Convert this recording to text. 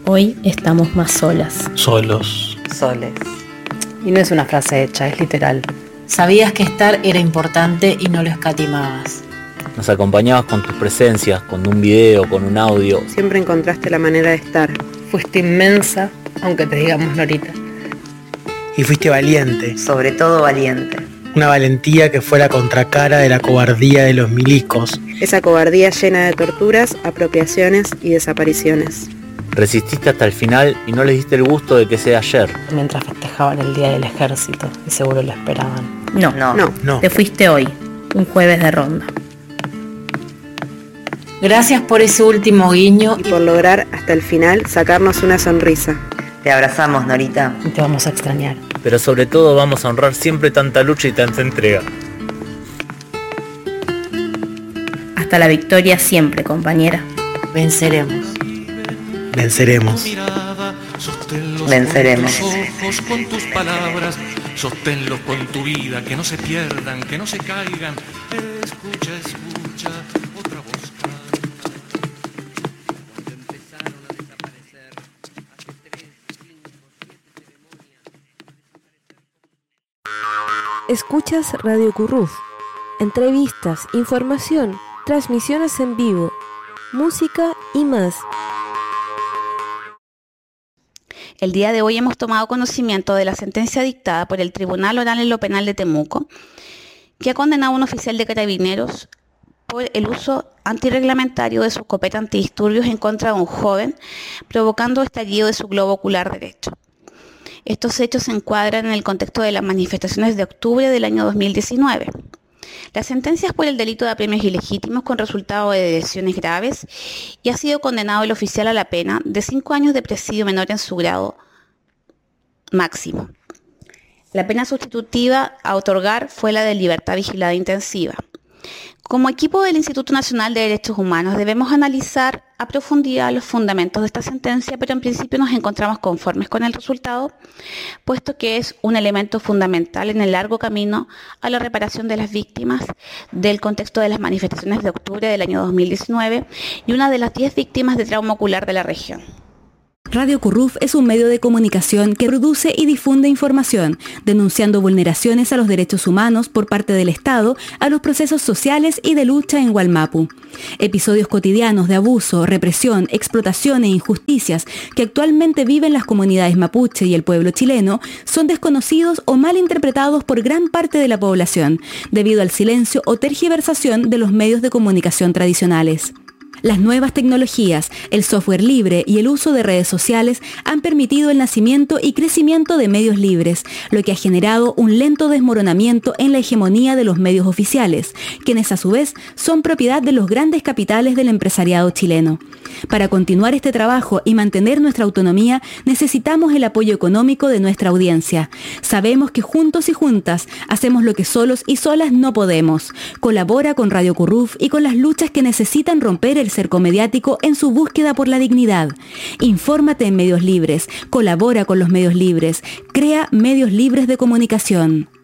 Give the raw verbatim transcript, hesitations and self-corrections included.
Hoy estamos más solas. Solos. Soles. Y no es una frase hecha, es literal. Sabías que estar era importante y no lo escatimabas. Nos acompañabas con tus presencias, con un video, con un audio. Siempre encontraste la manera de estar. Fuiste inmensa, aunque te digamos Norita. Y fuiste valiente. Sobre todo valiente. Una valentía que fue la contracara de la cobardía de los milicos. Esa cobardía llena de torturas, apropiaciones y desapariciones. Resististe hasta el final y no les diste el gusto de que sea ayer. Mientras festejaban el Día del Ejército, y seguro lo esperaban. No, No. No. No. te fuiste hoy, un jueves de ronda. Gracias por ese último guiño Y por lograr hasta el final sacarnos una sonrisa. Te abrazamos, Norita. Y te vamos a extrañar. Pero sobre todo vamos a honrar siempre tanta lucha y tanta entrega. Hasta la victoria siempre, compañera. venceremos. Venceremos. Venceremos. Ojos con tus palabras, sosténlos con tu vida, que no se pierdan, que no se caigan. Escucha, escucha, otra voz canta. Cuando empezaron a desaparecer, hace tres, cinco, siete ceremonias. Escuchas Radio Curruf. Entrevistas, información, transmisiones en vivo, música y más. El día de hoy hemos tomado conocimiento de la sentencia dictada por el Tribunal Oral en lo Penal de Temuco, que ha condenado a un oficial de carabineros por el uso antirreglamentario de su escopeta antidisturbios en contra de un joven, provocando estallido de su globo ocular derecho. Estos hechos se encuadran en el contexto de las manifestaciones de octubre del año dos mil diecinueve. La sentencia es por el delito de apremios ilegítimos con resultado de lesiones graves y ha sido condenado el oficial a la pena de cinco años de presidio menor en su grado máximo. La pena sustitutiva a otorgar fue la de libertad vigilada intensiva. Como equipo del Instituto Nacional de Derechos Humanos debemos analizar a profundidad los fundamentos de esta sentencia, pero en principio nos encontramos conformes con el resultado, puesto que es un elemento fundamental en el largo camino a la reparación de las víctimas del contexto de las manifestaciones de octubre del año dos mil diecinueve y una de las diez víctimas de trauma ocular de la región. Radio Curruf es un medio de comunicación que produce y difunde información, denunciando vulneraciones a los derechos humanos por parte del Estado a los procesos sociales y de lucha en Wallmapu. Episodios cotidianos de abuso, represión, explotación e injusticias que actualmente viven las comunidades mapuche y el pueblo chileno son desconocidos o mal interpretados por gran parte de la población, debido al silencio o tergiversación de los medios de comunicación tradicionales. Las nuevas tecnologías, el software libre y el uso de redes sociales han permitido el nacimiento y crecimiento de medios libres, lo que ha generado un lento desmoronamiento en la hegemonía de los medios oficiales, quienes a su vez son propiedad de los grandes capitales del empresariado chileno. Para continuar este trabajo y mantener nuestra autonomía, necesitamos el apoyo económico de nuestra audiencia. Sabemos que juntos y juntas hacemos lo que solos y solas no podemos. Colabora con Radio Curruf y con las luchas que necesitan romper el cerco mediático en su búsqueda por la dignidad. Infórmate en medios libres, colabora con los medios libres, crea medios libres de comunicación.